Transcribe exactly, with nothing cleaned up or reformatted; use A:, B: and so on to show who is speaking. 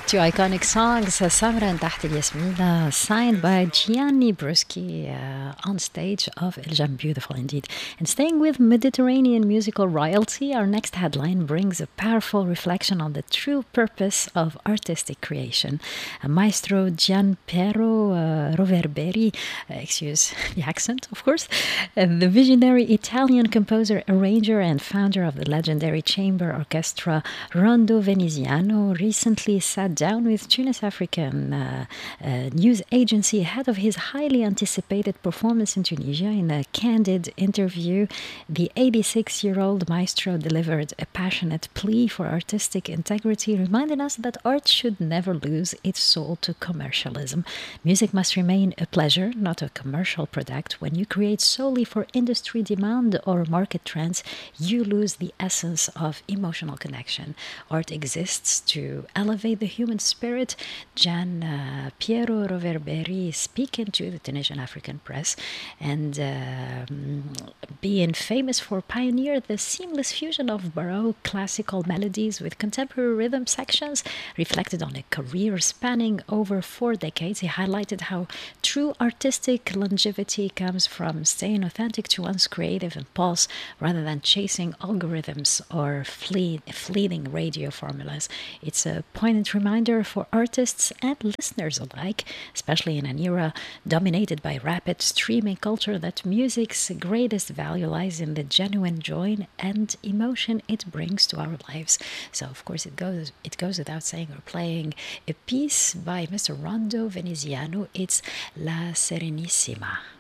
A: Two iconic songs, Samra and Tahti Yasmina, signed by Gianni Bruschi uh, on stage of El Jam. Beautiful indeed. And staying with Mediterranean musical royalty, our next headline brings a powerful reflection on the true purpose of artistic creation. Uh, Maestro Gianpiero uh, Roverberi, uh, excuse the accent, of course, uh, the visionary Italian composer, arranger, and founder of the legendary chamber orchestra Rondo Veneziano, recently sat down with Tunis African uh, uh, news agency ahead of his highly anticipated performance in Tunisia. In a candid interview, the eighty-six-year-old maestro delivered a passionate plea for artistic integrity, reminding us that art should never lose its soul to commercialism. Music must remain a pleasure, not a commercial product. When you create solely for industry demand or market trends, you lose the essence of emotional connection. Art exists to elevate the human spirit. Gian uh, Piero Roverberi speaking to the Tunisian African press, and um, being famous for pioneer the seamless fusion of Baroque classical melodies with contemporary rhythm sections, reflected on a career spanning over four decades. He highlighted how true artistic longevity comes from staying authentic to one's creative impulse rather than chasing algorithms or flee- fleeting radio formulas. It's a poignant reminder for artists and listeners alike, especially in an era dominated by rapid streaming culture, that music's greatest value lies in the genuine joy and emotion it brings to our lives. So, of course, it goes it goes without saying we're playing a piece by Mister Rondo Veneziano. It's La Serenissima.